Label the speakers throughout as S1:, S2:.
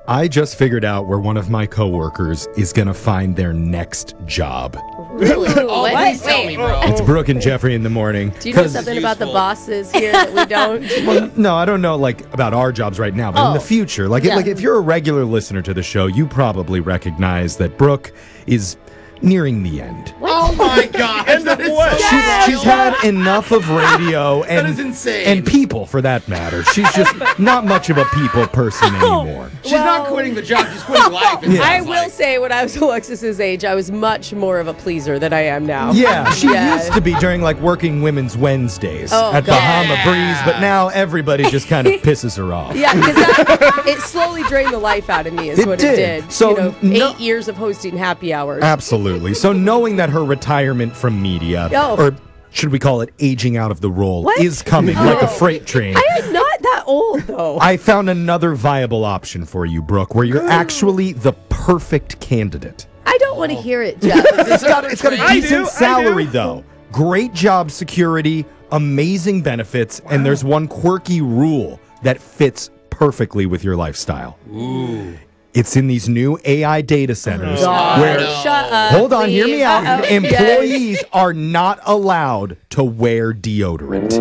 S1: I just figured out where one of my coworkers is going to find their next job.
S2: Really?
S3: Oh, please tell me, bro.
S1: It's Brooke and Jeffrey in the morning.
S2: Do you know
S1: 'Cause-
S2: something about the
S3: useful.
S2: bosses here that we don't?
S1: Well, no, I don't know about our jobs right now, but in the
S2: Oh.
S1: future, if you're a regular listener to the show, you probably recognize that Brooke is nearing the end.
S3: Oh my God! That is
S4: what?
S3: so
S1: She's had enough of radio and
S3: That is insane.
S1: and people for that matter. She's just not much of a people person anymore.
S3: She's not
S2: Well-
S3: quitting the job; she's quitting life. it
S1: Yeah.
S2: I
S3: sounds
S2: will
S3: like.
S2: say, when I was Alexis's age, I was much more of a pleaser than I am now.
S1: Yeah, she
S2: Yeah.
S1: used to be during Working Women's Wednesdays
S2: Oh,
S1: at
S2: God.
S1: Bahama
S3: Yeah.
S1: Breeze, but now everybody just kind of pisses her off.
S2: Yeah, because it slowly drained the life out of me, is
S1: It
S2: what
S1: did.
S2: it did.
S1: So, no-
S2: 8 years of hosting happy hours.
S1: Absolutely. So knowing that her retirement from media,
S2: Oh.
S1: or should we call it aging out of the role,
S2: What?
S1: is coming like a
S2: Oh.
S1: freight train,
S2: I am not that old, though.
S1: I found another viable option for you, Brooke, where you're actually the perfect candidate.
S2: I don't want to hear it, Jeff.
S1: It's got a
S4: I do,
S1: decent
S4: I
S1: salary,
S4: do.
S1: though. Great job security, amazing benefits, and there's one quirky rule that fits perfectly with your lifestyle.
S3: Ooh.
S1: It's in these new AI data centers
S2: God,
S1: where
S2: shut up.
S1: hold on, hear me
S2: please.
S1: out.
S2: Uh-oh.
S1: Employees are not allowed to wear deodorant.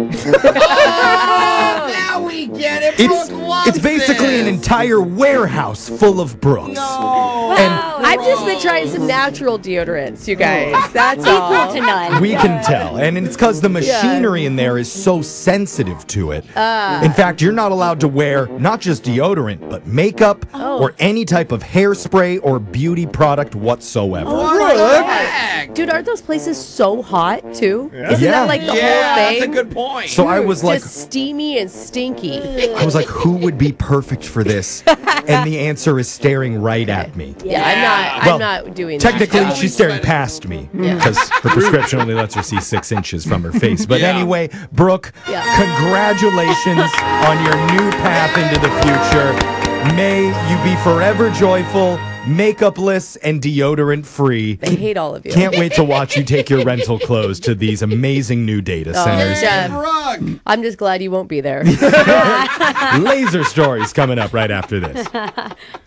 S3: Now we get it.
S1: It's
S3: Brooke loves
S1: it's basically an
S3: this.
S1: entire warehouse full of Brooks.
S3: No.
S1: And
S2: I've just been trying some natural deodorants, you guys. That's
S5: Equal
S2: all.
S5: to none.
S1: we can tell. And it's because the machinery in there is so sensitive to it. In fact, you're not allowed to wear not just deodorant, but makeup or any type of hairspray or beauty product whatsoever.
S3: What the heck?
S2: Dude, aren't those places so hot, too? Isn't
S1: Yeah.
S2: that like the
S3: Yeah,
S2: whole
S3: that's a
S2: thing?
S3: good point.
S1: So I was like,
S2: Just steamy and stinky.
S1: who would be perfect for this? And the answer is staring right at me.
S2: Yeah,
S1: Well,
S2: I'm not doing
S1: Technically,
S2: that.
S1: she's staring past me because her prescription only lets her see 6 inches from her face. But
S3: Yeah.
S1: anyway, Brooke,
S2: Yeah.
S1: congratulations on your new path into the future. May you be forever joyful, makeupless, and deodorant free.
S2: I hate all of you.
S1: Can't wait to watch you take your rental clothes to these amazing new data centers.
S2: Jeff,
S3: Brooke.
S2: I'm just glad you won't be there.
S1: Laser stories coming up right after this.